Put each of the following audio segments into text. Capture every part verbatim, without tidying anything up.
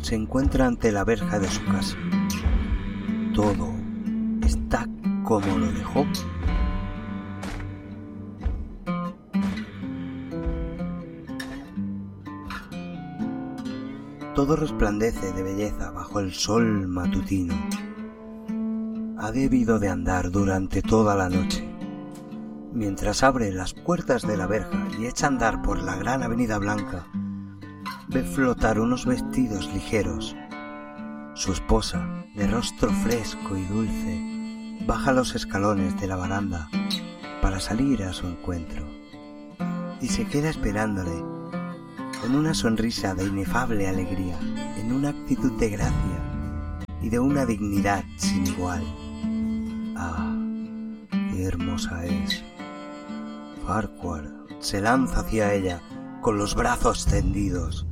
se encuentra ante la verja de su casa. Todo está como lo dejó. Todo resplandece de belleza bajo el sol matutino. Ha debido de andar durante toda la noche. Mientras abre las puertas de la verja y echa a andar por la gran avenida blanca, ve flotar unos vestidos ligeros. Su esposa, de rostro fresco y dulce, baja los escalones de la baranda para salir a su encuentro y se queda esperándole con una sonrisa de inefable alegría, en una actitud de gracia y de una dignidad sin igual. ¡Ah, qué hermosa es! Farquhar se lanza hacia ella con los brazos tendidos.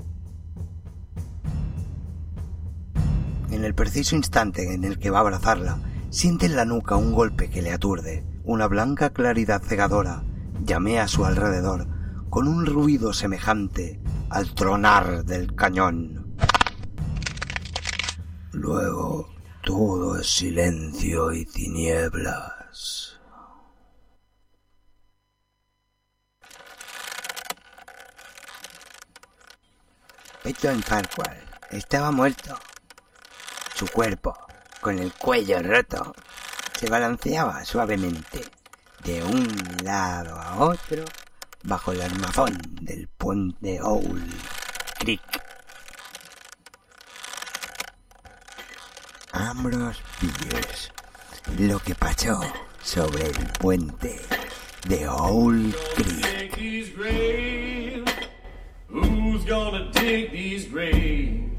En el preciso instante en el que va a abrazarla, siente en la nuca un golpe que le aturde. Una blanca claridad cegadora llamea a su alrededor con un ruido semejante al tronar del cañón. Luego todo es silencio y tinieblas. Peyton Farquhar estaba muerto. Su cuerpo, con el cuello roto, se balanceaba suavemente de un lado a otro bajo el armazón del puente Owl Creek. Ambrose Bierce, lo que pasó sobre el puente de Owl Creek. Who's gonna dig these graves?